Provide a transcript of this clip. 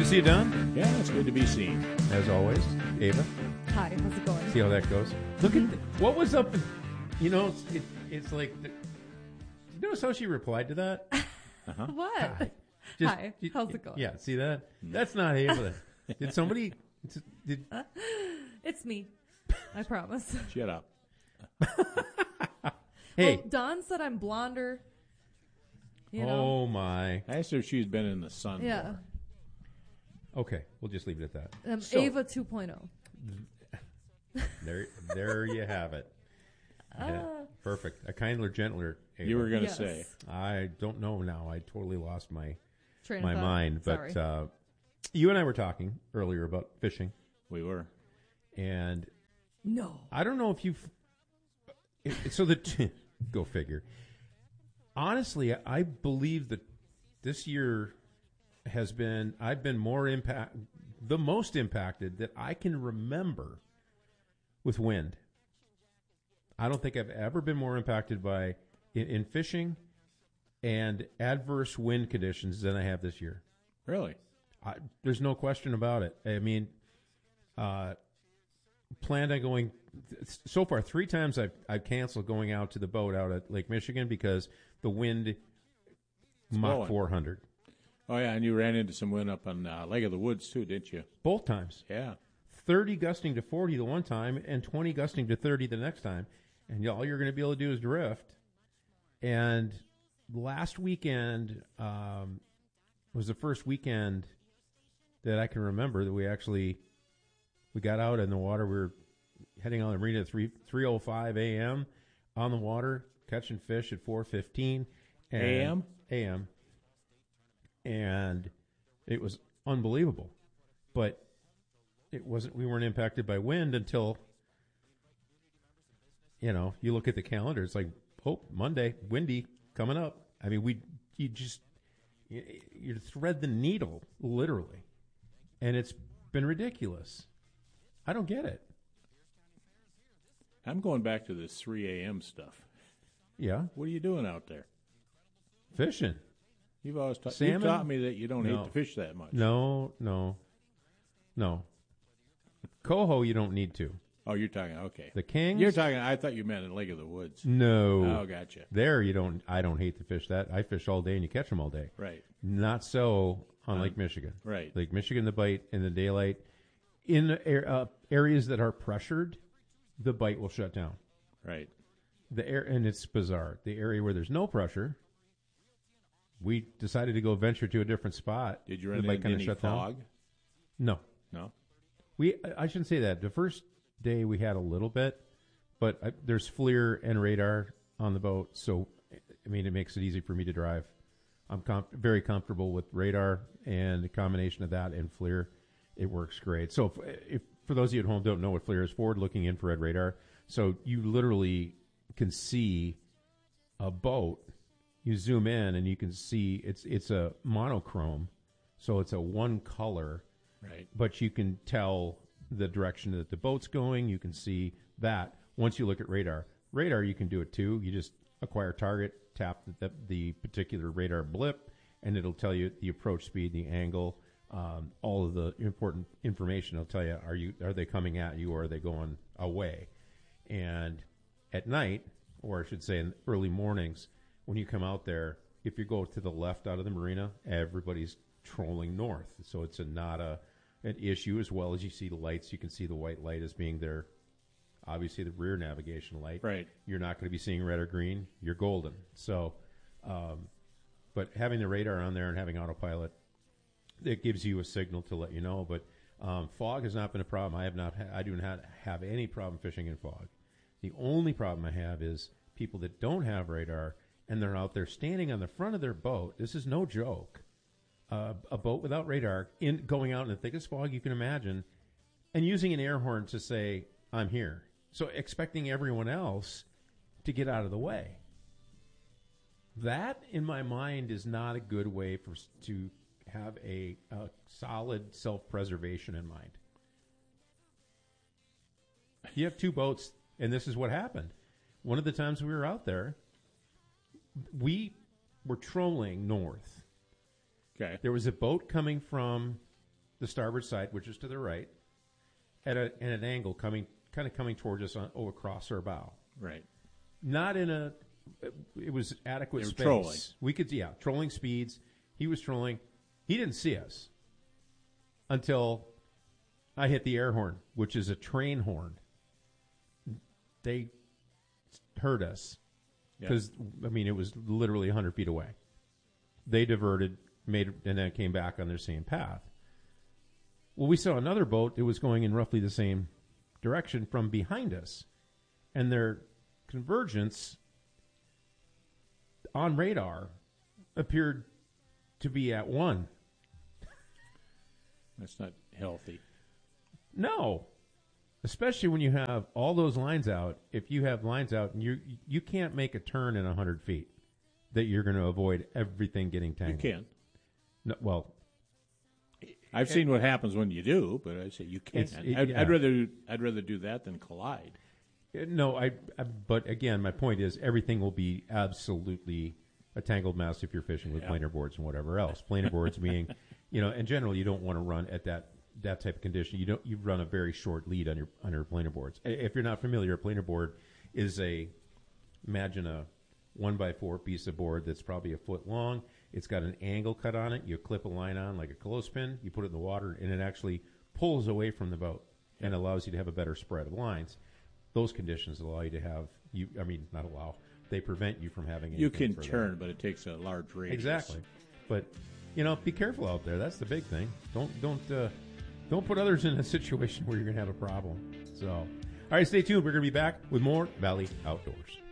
see you, Don. Yeah, it's good to be seen. As always, Ava. Hi, how's it going? See how that goes. Look at what was up. It's like. You notice how she replied to that? What? Hi. Hi, how's it going? Yeah, see that? That's not Ava. Did somebody? It's me. I promise. Shut up. Hey. Well, Dawn said I'm blonder. You know? Oh, my. I asked her if she's been in the sun. Yeah. more. Okay, we'll just leave it at that. Ava 2.0. There you have it. Yeah, perfect. A kindler, gentler Ava. You were going to Yes. say. I don't know now. I totally lost my Train of thought. mind. Sorry. But you and I were talking earlier about fishing. We were. And No. I don't know if you've. Go figure. Honestly, I believe that this year has been. I've been the most impacted that I can remember with wind. I don't think I've ever been more impacted by in fishing and adverse wind conditions than I have this year. Really? There's no question about it. I mean, planned on going so far 3 times. I've canceled going out to the boat out at Lake Michigan because the wind Mach blowing. 400 Oh, yeah, and you ran into some wind up on Lake of the Woods, too, didn't you? both times. Yeah. 30 gusting to 40 the one time and 20 gusting to 30 the next time. And all you're going to be able to do is drift. And last weekend was the first weekend that I can remember that we got out in the water. We were heading on the marina at 3:05 a.m. on the water, catching fish at 4:15 A.M.? A.m. And it was unbelievable. But we weren't impacted by wind until, you look at the calendar, it's like, Monday, windy, coming up. I mean, you thread the needle, literally. And it's been ridiculous. I don't get it. I'm going back to this 3 a.m. stuff. Yeah. What are you doing out there? Fishing. You've always Salmon? taught me that you don't No. hate to fish that much. No. Coho, you don't need to. Oh, you're talking, okay. The Kings? You're talking, I thought you meant in Lake of the Woods. No. Oh, gotcha. There, I don't hate to fish that. I fish all day and you catch them all day. Right. Not so on Lake Michigan. Right. Lake Michigan, the bite in the daylight. In areas that are pressured, the bite will shut down. Right. And it's bizarre. The area where there's no pressure, we decided to go venture to a different spot. Did you run The bite into kinda any shut down. fog? No. No? I shouldn't say that. The first day we had a little bit, but there's FLIR and radar on the boat, so I mean it makes it easy for me to drive. I'm very comfortable with radar, and the combination of that and FLIR, it works great. So if for those of you at home don't know what FLIR is, forward-looking infrared radar, so you literally can see a boat. You zoom in and you can see it's a monochrome, so it's a one color. Right. But you can tell the direction that the boat's going. You can see that. Once you look at radar, you can do it too. You just acquire target, tap the particular radar blip, and it'll tell you the approach speed, the angle, all of the important information. It'll tell you are they coming at you or are they going away. And at night, or I should say in early mornings, when you come out there, if you go to the left out of the marina, everybody's trolling north. So it's not an issue, as well as you see the lights. You can see the white light as being their, obviously, the rear navigation light. Right. You're not going to be seeing red or green. You're golden. So, but having the radar on there and having autopilot, it gives you a signal to let you know. But fog has not been a problem. I do not have any problem fishing in fog. The only problem I have is people that don't have radar and they're out there standing on the front of their boat. This is no joke. A boat without radar going out in the thickest fog you can imagine, and using an air horn to say, "I'm here." So expecting everyone else to get out of the way. That, in my mind, is not a good way to have a solid self-preservation in mind. You have 2 boats, and this is what happened. One of the times we were out there, we were trolling north. Okay. There was a boat coming from the starboard side, which is to the right, at an angle coming towards us across our bow. Right. Not in a. It was adequate They were space. trolling. We could, trolling speeds. He was trolling. He didn't see us until I hit the air horn, which is a train horn. They heard us because it was literally 100 feet away. They diverted, and then came back on their same path. Well, we saw another boat that was going in roughly the same direction from behind us, and their convergence on radar appeared to be at 1. That's not healthy. No, especially when you have all those lines out. If you have lines out, and you can't make a turn in 100 feet, that you're going to avoid everything getting tangled. You can. No, well, I've seen what happens when you do, but I say you can't. I'd rather do that than collide. no. But again, my point is everything will be absolutely a tangled mess if you're fishing with planer boards and whatever else. Planer boards being, in general, you don't want to run at that type of condition. You run a very short lead on your planer boards. If you're not familiar, a planer board is imagine a 1x4 piece of board that's probably a foot long. It's got an angle cut on it. You clip a line on like a clothespin. You put it in the water, and it actually pulls away from the boat and allows you to have a better spread of lines. Those conditions allow you to have not allow. They prevent you from having. You can turn, but it takes a large radius. Exactly, but be careful out there. That's the big thing. Don't put others in a situation where you're going to have a problem. So, all right, stay tuned. We're going to be back with more Valley Outdoors.